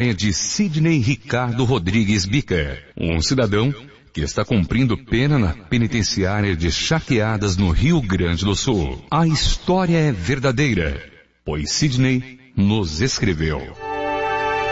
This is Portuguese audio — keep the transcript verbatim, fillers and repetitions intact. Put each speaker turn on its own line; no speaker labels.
testemunha de Sidney Ricardo Rodrigues Bica, um cidadão que está cumprindo pena na penitenciária de Charqueadas, no Rio Grande do Sul. A história é verdadeira, pois Sidney nos escreveu.